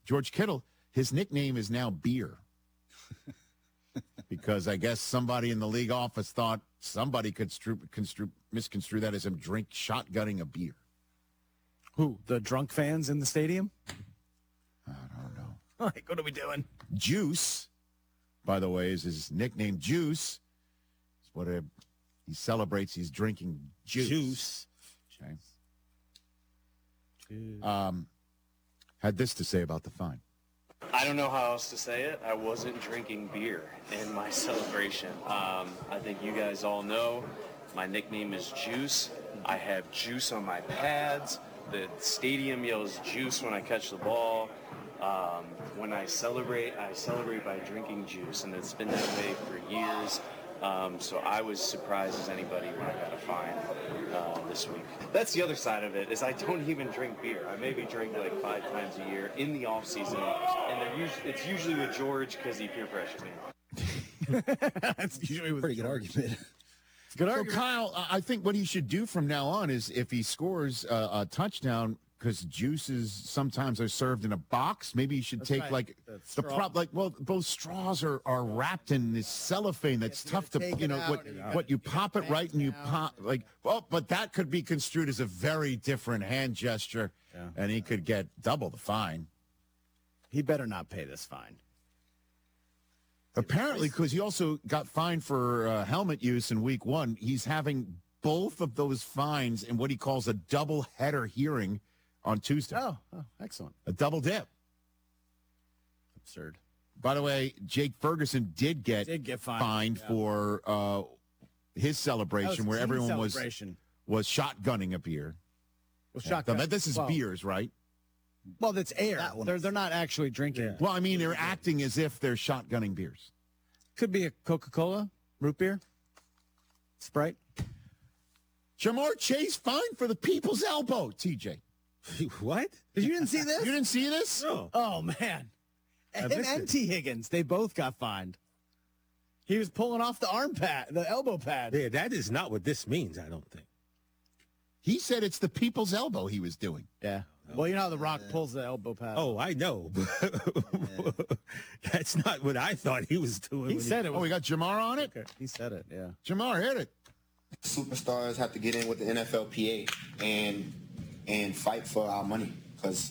George Kittle, his nickname is now Beer. Because I guess somebody in the league office thought somebody could misconstrue that as him shotgunning a beer. Who? The drunk fans in the stadium? I don't know. Like, what are we doing? Juice, by the way, is his nickname. Juice. It's what he celebrates. He's drinking juice. Okay. Had this to say about the fine. I don't know how else to say it. I wasn't drinking beer in my celebration. I think you guys all know my nickname is Juice. I have juice on my pads. The stadium yells juice when I catch the ball. When I celebrate by drinking juice, and it's been that way for years. So I was surprised as anybody when I got a fine this week. That's the other side of it, is I don't even drink beer. I maybe drink like 5 times a year in the off season, and it's usually with George because he peer pressures me. That's usually with pretty good argument. Good So, argument. Kyle, I think what he should do from now on is if he scores a touchdown, because juices sometimes are served in a box, maybe you should take right. like The the straw. prop, like, well, both straws are wrapped in this cellophane that's tough to, take you it know, out and you what you pop it bang right and you it out. pop, like, well, but that could be construed as a very different hand gesture, and he could get double the fine. He better not pay this fine. Apparently, because he also got fined for helmet use in week 1, he's having both of those fines in what he calls a double header hearing on Tuesday. Oh, excellent. A double dip. Absurd. By the way, Jake Ferguson did get fined, for his celebration where everyone was shotgunning a beer. Well, shotgun. This is beers, right? Well, that's air. That one. They're not actually drinking. Well, I mean, they're acting as if they're shotgunning beers. Could be a Coca-Cola, root beer, Sprite. Jamar Chase fined for the people's elbow, TJ. What? You didn't see this? You didn't see this? No. Oh, man. Him missed and it. T. Higgins, they both got fined. He was pulling off the elbow pad. Yeah, that is not what this means, I don't think. He said it's the people's elbow he was doing. Yeah. Well, you know how The Rock pulls the elbow pad. Oh, I know. That's not what I thought he was doing. He said it. Oh, we got Jamar on it? He said it, yeah. Jamar, hit it. Superstars have to get in with the NFLPA and fight for our money, because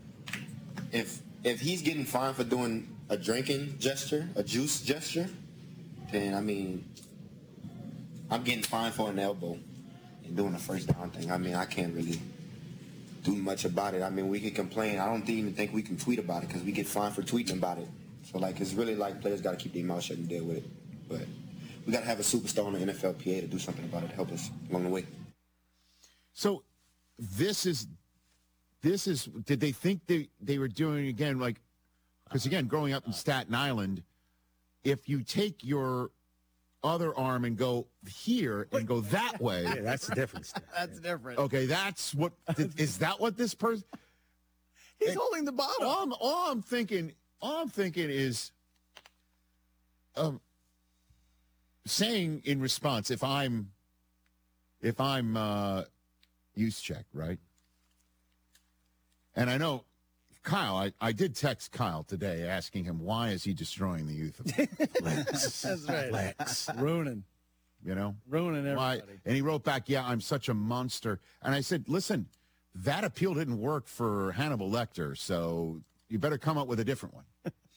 if he's getting fined for doing a drinking gesture, a juice gesture, then I mean, I'm getting fined for an elbow and doing a first down thing. I mean, I can't really do much about it. I mean, we can complain. I don't even think we can tweet about it because we get fined for tweeting about it. So like, it's really like players got to keep their mouth shut and deal with it. But we got to have a superstar on the NFLPA to do something about it, to help us along the way. So this is, did they think they were doing, again, like, because again, growing up in Staten Island, if you take your other arm and go here and go that way. Yeah, that's the difference. That's different. Okay, that's what, is that what this person? He's holding the bottle. All I'm thinking is, saying in response, if I'm use check, right? And I know Kyle, I did text Kyle today asking him why is he destroying the youth of That's right. Lex. Ruining Why? everybody. And he wrote back, yeah, I'm such a monster. And I said, listen, that appeal didn't work for Hannibal Lecter, so you better come up with a different one.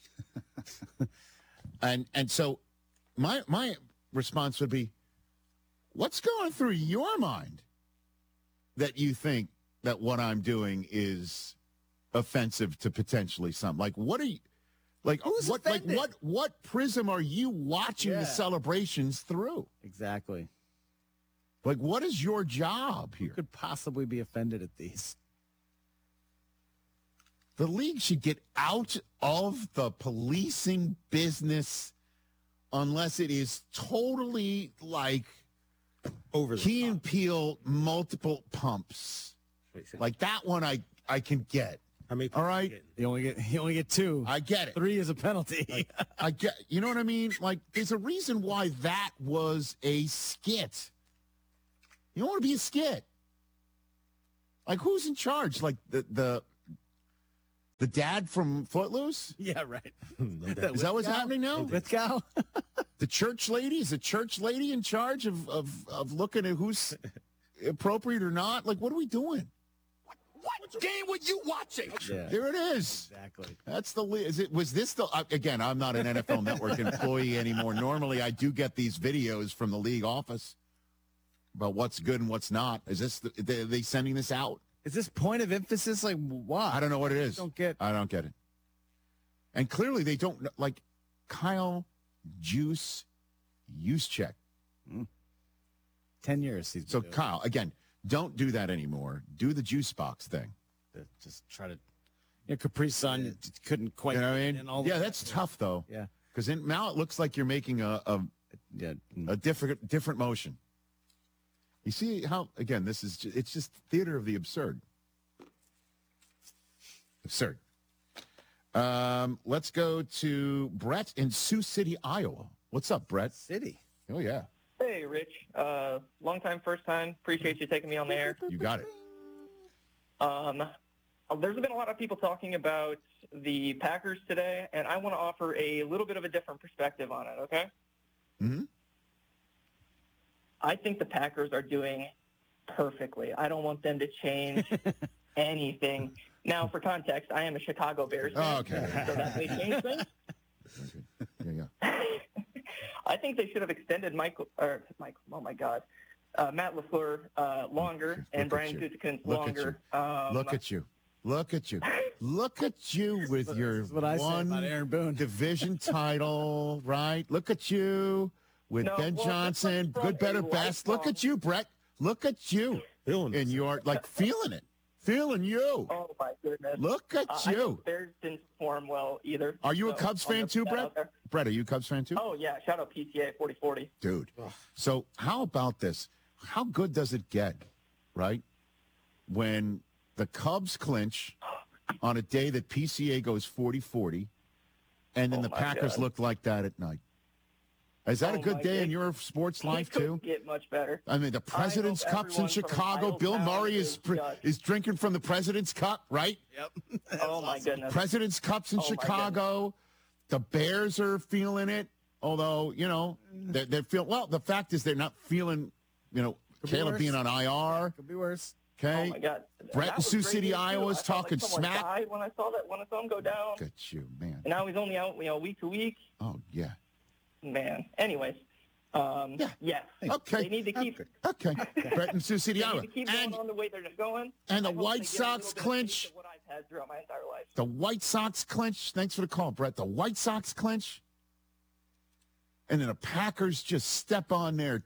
and so my response would be, what's going through your mind that you think that what I'm doing is offensive to potentially some? Like, what are you, like, Who's what, like, offended? what prism are you watching Yeah. the celebrations through? Exactly. Like, what is your job here? Could possibly be offended at these. The league should get out of the policing business unless it is totally like Over Key the and Peele multiple pumps. Like that one I can get. How many All right. You only get two. I get it. 3 is a penalty. I get, you know what I mean? Like, there's a reason why that was a skit. You don't want to be a skit. Like, who's in charge? Like, the The dad from Footloose? Yeah, right. Is that what's happening now? Lithgow? The church lady? Is the church lady in charge of looking at who's appropriate or not? Like, what are we doing? What game were you watching? Yeah, There it is. exactly. That's the is it was this the again, I'm not an NFL Network employee anymore. Normally I do get these videos from the league office about what's good and what's not. Is this are they sending this out? Is this point of emphasis? Like, why? I don't know what it is. I don't get it. And clearly they don't like Kyle Juice Juszczyk. 10 years. He's So been doing Kyle, again, don't do that anymore. Do the juice box thing. it. Just try to. Capri Sun couldn't quite. You know what I get mean? in all the- Yeah, that's tough though. Yeah. Because now it looks like you're making a Yeah. different motion. You see how again it's just theater of the absurd. Absurd. Let's go to Brett in Sioux City, Iowa. What's up, Brett? City. Oh yeah, Hey, Rich. Long time, first time. Appreciate you taking me on the air. you got it. There's been a lot of people talking about the Packers today, and I want to offer a little bit of a different perspective on it, okay? Mm-hmm. I think the Packers are doing perfectly. I don't want them to change anything. Now, for context, I am a Chicago Bears fan, Oh, okay. so that may change things. Yeah. I think they should have extended Matt LaFleur longer and Look Brian at you. Gutekunst Look at longer. Look at you. Look at you. Look at you with your That's what I say about one Aaron Boone. division title, right? Look at you with No, Ben well, Johnson. this was Good, better, from a best. Look at you, Brett. Look at you. Feeling And you're like feeling it. Feeling you. Oh, my goodness. Look at I know you. the Bears didn't perform well either. Are you a so Cubs I'll fan just too, put that Brett? out there. Brett, are you a Cubs fan too? Oh, yeah. Shout out PTA 4040. Dude. So how about this? How good does it get, right? When the Cubs clinch on a day that PCA goes 40-40, and then Oh, the my Packers God. look like that at night. Is that a Oh, good my day in God. your sports life It couldn't too? get much better. I mean, the President's hope Cup's in everyone from Chicago. Idle Bill Town Murray is just- is drinking from the President's Cup, right? Oh, my goodness. President's Cup's in Oh, my Chicago. The Bears are feeling it, although, they're feeling, well, the fact is they're not feeling, Could be Caleb worse. being on IR, Could be worse. okay? Oh, my God. Brett That in was Sioux great City, news, too. Iowa's I felt talking like someone smack. died when I saw him go down. Look at you, man. And now he's only out, week to week. Oh, yeah. Man. Anyways. Yes. Okay. They need to keep Okay. Brett in Sioux City, They need Iowa. to keep going on the way they're going. and the I hope White they get a Sox little bit of clinch. taste of what I've had throughout my entire life. The White Sox clinch. Thanks for the call, Brett. The White Sox clinch. And then the Packers just step on their,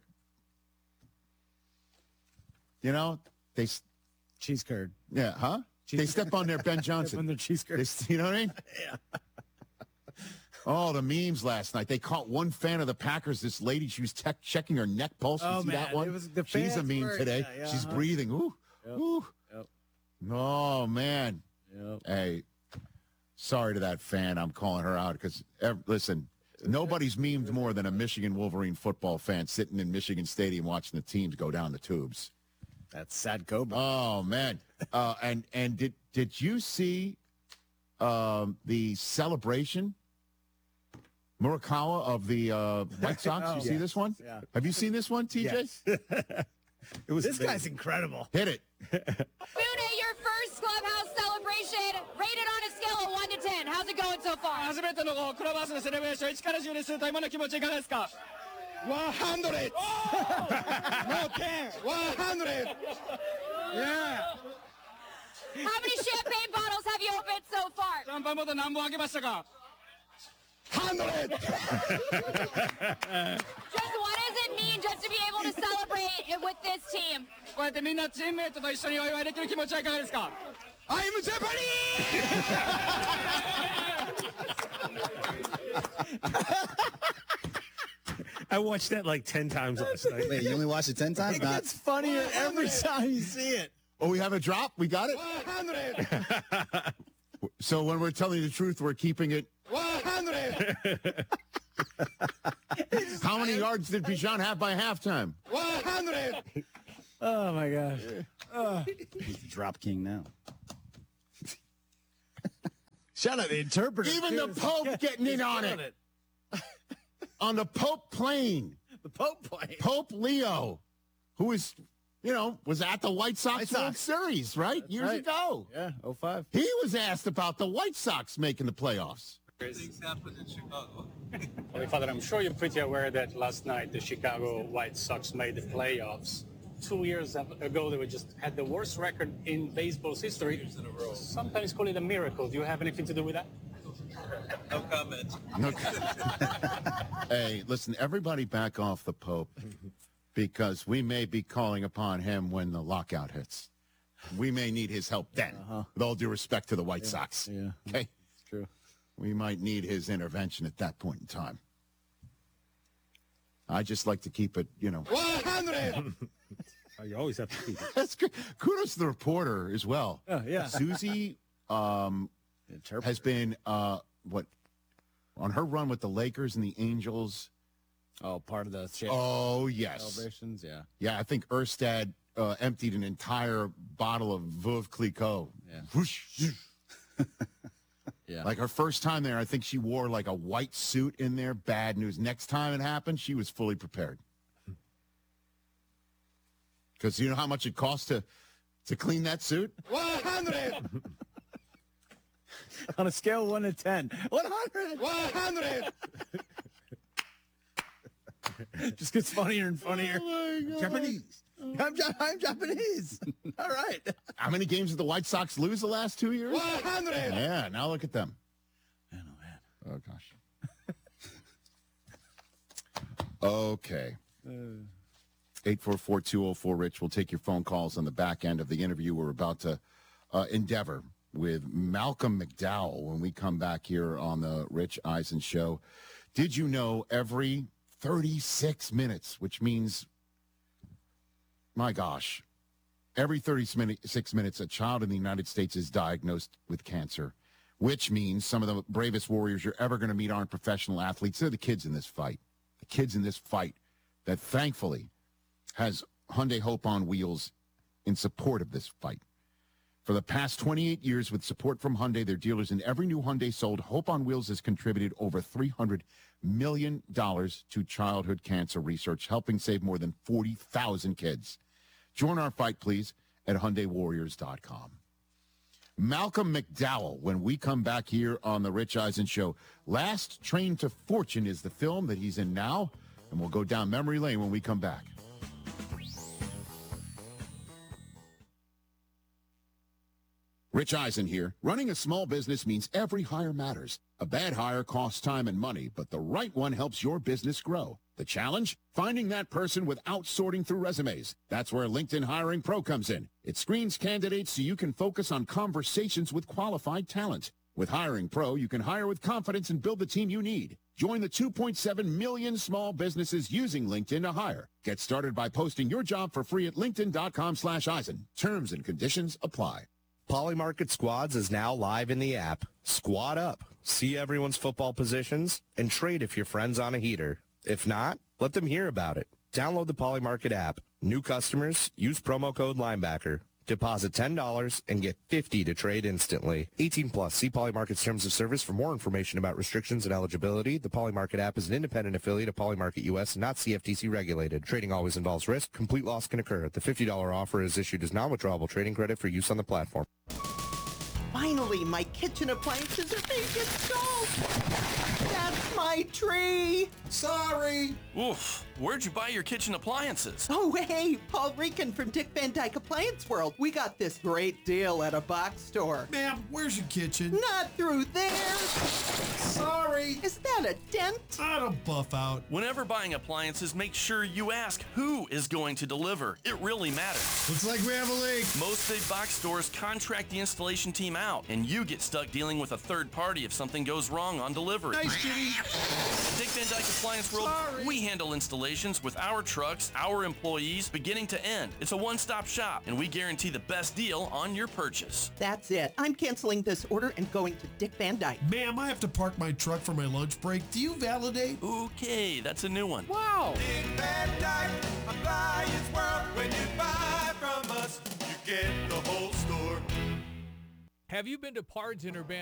they, Cheese curd. yeah, huh? They step on their Ben Johnson. When they're cheese curd. You know what I mean? Yeah. Oh, the memes last night. They caught one fan of the Packers. This lady, she was checking her neck pulse. You Oh, see that man. one? It was the She's a fans meme were- today. yeah, She's uh-huh. breathing. Ooh, Yep. ooh. Yep. Oh, man. Yep. Hey, sorry to that fan. I'm calling her out because, listen, nobody's memed more than a Michigan Wolverine football fan sitting in Michigan Stadium watching the teams go down the tubes. That's sad Cobra. Oh, man. And did you see the celebration, Murakawa of the White Sox? Oh, You see this one? Yeah. Have you seen this one, TJ? Yes. It was This guy's incredible. Hit it. Buda, your first clubhouse celebration, rated on a scale of 1 to 10. How's it going so far? 初めてのクラブハウスのセレブレーション1から10にすると今の気持ちいかがですか100 No 10 100 Yeah How many champagne bottles have you opened so far? シャンパンボトル何本開けましたか Just what does it mean just to be able to celebrate it with this team? こうやってみんなチームメイトと一緒にお祝いできる気持ちはいかがですか I'm I watched that like 10 times last night. Wait, you only watched it 10 times? It Not. gets funnier every time you see it. Oh, we have a drop? We got it? 100 So when we're telling the truth, we're keeping it. 100 How many yards did Bijan have by halftime? 100 Oh, my gosh. He's the drop king now. Shout out the interpreter. Even the Pope getting in on it. On the Pope plane. The Pope plane. Pope Leo, who is, was at the White Sox World Series, right? That's Years right. ago. Yeah, 05. He was asked about the White Sox making the playoffs. Things happen in Chicago. Holy Father, I'm sure you're pretty aware that last night the Chicago White Sox made the playoffs. 2 years ago, they were just had the worst record in baseball's history. 2 years in a row. Sometimes call it a miracle. Do you have anything to do with that? No comment. Hey, listen, everybody back off the Pope because we may be calling upon him when the lockout hits. We may need his help then, with all due respect to the White Sox. Yeah. Okay? It's true. We might need his intervention at that point in time. I just like to keep it, 100! You always have to keep it. That's good. Kudos to the reporter as well. Yeah. Susie has been, on her run with the Lakers and the Angels. Oh, part of the Oh, yes. celebrations, yeah. Yeah, I think Erstad emptied an entire bottle of Veuve Clicquot. Yeah. Whoosh. Yeah. Like her first time there, I think she wore like a white suit in there. Bad news. Next time it happened, she was fully prepared. Because you know how much it costs to clean that suit? 100! On a scale of 1 to 10. 100! 100! Just gets funnier and funnier. Japanese. I'm Japanese. All right. How many games did the White Sox lose the last 2 years? 100! Yeah, now look at them. Man, oh, man. Oh, gosh. Okay. 844-204-RICH. We'll take your phone calls on the back end of the interview we're about to endeavor with Malcolm McDowell when we come back here on the Rich Eisen Show. Did you know every 36 minutes, which means, my gosh, every 36 minutes, a child in the United States is diagnosed with cancer, which means some of the bravest warriors you're ever going to meet aren't professional athletes. They're the kids in this fight. The kids in this fight that thankfully has Hyundai Hope on Wheels in support of this fight. For the past 28 years, with support from Hyundai, their dealers in every new Hyundai sold, Hope on Wheels has contributed over $300 million to childhood cancer research, helping save more than 40,000 kids. Join our fight, please, at HyundaiWarriors.com. Malcolm McDowell, when we come back here on the Rich Eisen Show. Last Train to Fortune is the film that he's in now, and we'll go down memory lane when we come back. Rich Eisen here. Running a small business means every hire matters. A bad hire costs time and money, but the right one helps your business grow. The challenge? Finding that person without sorting through resumes. That's where LinkedIn Hiring Pro comes in. It screens candidates so you can focus on conversations with qualified talent. With Hiring Pro, you can hire with confidence and build the team you need. Join the 2.7 million small businesses using LinkedIn to hire. Get started by posting your job for free at linkedin.com/Eisen. Terms and conditions apply. Polymarket Squads is now live in the app. Squad up, see everyone's football positions, and trade if your friend's on a heater. If not, let them hear about it. Download the Polymarket app. New customers, use promo code Linebacker. Deposit $10 and get $50 to trade instantly. 18 plus. See Polymarket's terms of service for more information about restrictions and eligibility. The Polymarket app is an independent affiliate of Polymarket US, not CFTC regulated. Trading always involves risk. Complete loss can occur. The $50 offer is issued as non-withdrawable trading credit for use on the platform. Finally, my kitchen appliances are being installed. That's my tree. Sorry. Oof. Where'd you buy your kitchen appliances? Oh, hey, Paul Rican from Dick Van Dyke Appliance World. We got this great deal at a box store. Ma'am, where's your kitchen? Not through there. Sorry. Is that a dent? I don't buff out. Whenever buying appliances, make sure you ask who is going to deliver. It really matters. Looks like we have a leak. Most big box stores contract the installation team out, and you get stuck dealing with a third party if something goes wrong on delivery. Nice, Kitty. Dick Van Dyke Appliance World, we handle installations with our trucks, our employees, beginning to end. It's a one-stop shop, and we guarantee the best deal on your purchase. That's it. I'm canceling this order and going to Dick Van Dyke. Ma'am, I have to park my truck for my lunch break. Do you validate? Okay, that's a new one. Wow. Dick Van Dyke Appliance World. When you buy from us, you get the whole store. Have you been to Pards in Urbana?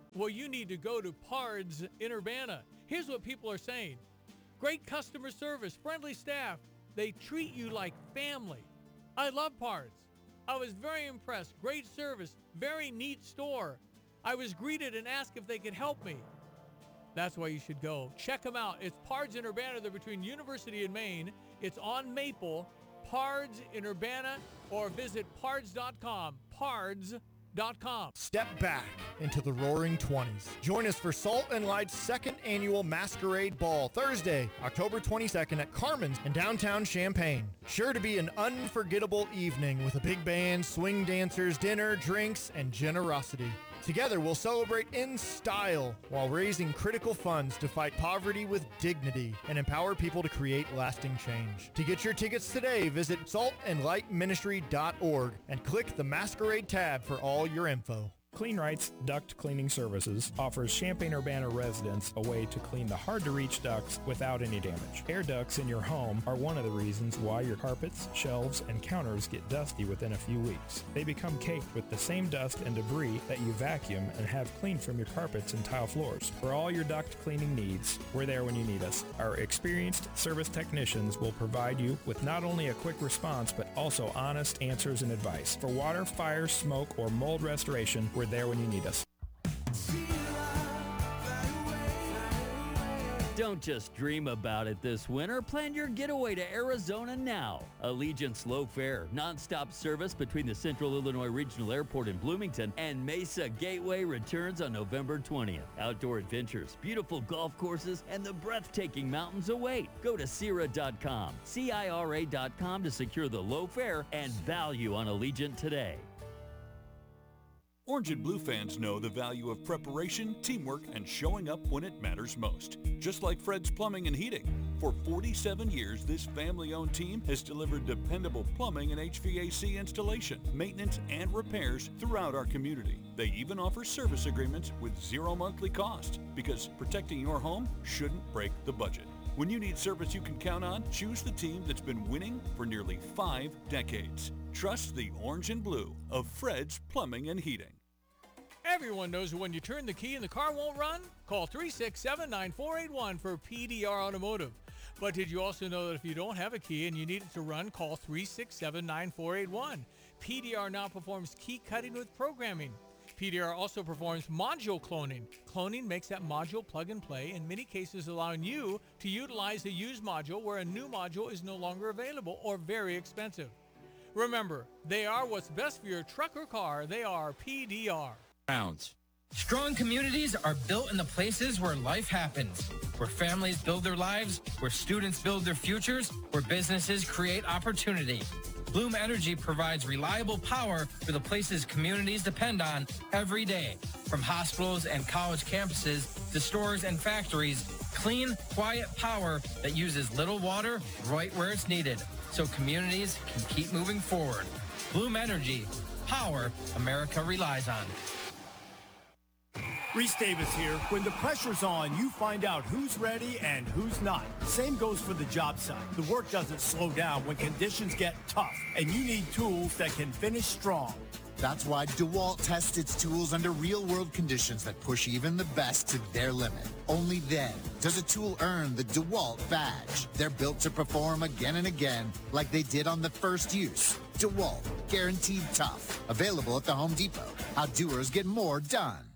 Well, you need to go to Pards in Urbana. Here's what people are saying. Great customer service, friendly staff. They treat you like family. I love Pards. I was very impressed. Great service, very neat store. I was greeted and asked if they could help me. That's why you should go. Check them out. It's Pards in Urbana. They're between University and Maine. It's on Maple. Pards in Urbana, or visit pards.com. Pards.com. Step back into the roaring 20s. Join us for Salt and Light's second annual Masquerade Ball, Thursday, October 22nd at Carmen's in downtown Champaign. Sure to be an unforgettable evening with a big band, swing dancers, dinner, drinks, and generosity. Together, we'll celebrate in style while raising critical funds to fight poverty with dignity and empower people to create lasting change. To get your tickets today, visit saltandlightministry.org and click the Masquerade tab for all your info. Clean Rights Duct Cleaning Services offers Champaign-Urbana residents a way to clean the hard-to-reach ducts without any damage. Air ducts in your home are one of the reasons why your carpets, shelves, and counters get dusty within a few weeks. They become caked with the same dust and debris that you vacuum and have cleaned from your carpets and tile floors. For all your duct cleaning needs, we're there when you need us. Our experienced service technicians will provide you with not only a quick response, but also honest answers and advice. For water, fire, smoke, or mold restoration, we're there when you need us. Don't just dream about it this winter. Plan your getaway to Arizona now. Allegiant Slow Fare, nonstop service between the Central Illinois Regional Airport in Bloomington and Mesa Gateway returns on November 20th. Outdoor adventures, beautiful golf courses, and the breathtaking mountains await. Go to CIRA.com, CIRA.com to secure the low fare and value on Allegiant today. Orange and Blue fans know the value of preparation, teamwork, and showing up when it matters most. Just like Fred's Plumbing and Heating. For 47 years, this family-owned team has delivered dependable plumbing and HVAC installation, maintenance, and repairs throughout our community. They even offer service agreements with zero monthly cost, because protecting your home shouldn't break the budget. When you need service you can count on, choose the team that's been winning for nearly 5 decades. Trust the Orange and Blue of Fred's Plumbing and Heating. Everyone knows when you turn the key and the car won't run? Call 367-9481 for PDR Automotive. But did you also know that if you don't have a key and you need it to run, call 367-9481. PDR now performs key cutting with programming. PDR also performs module cloning. Cloning makes that module plug and play, in many cases allowing you to utilize a used module where a new module is no longer available or very expensive. Remember, they are what's best for your truck or car. They are PDR. Strong communities are built in the places where life happens, where families build their lives, where students build their futures, where businesses create opportunity. Bloom Energy provides reliable power for the places communities depend on every day. From hospitals and college campuses to stores and factories, clean, quiet power that uses little water right where it's needed, so communities can keep moving forward. Bloom Energy, power America relies on. Reese Davis here. When the pressure's on, you find out who's ready and who's not. Same goes for the job site. The work doesn't slow down when conditions get tough, and you need tools that can finish strong. That's why DeWalt tests its tools under real-world conditions that push even the best to their limit. Only then does a tool earn the DeWalt badge. They're built to perform again and again like they did on the first use. DeWalt, guaranteed tough. Available at the Home Depot. How doers get more done.